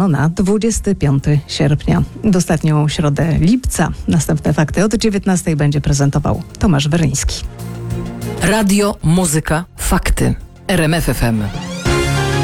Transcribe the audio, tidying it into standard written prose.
rano na 25 sierpnia. W ostatnią środę lipca. Następne fakty od 19 będzie prezentował Tomasz Weryński. Radio, muzyka, fakty. RMF FM.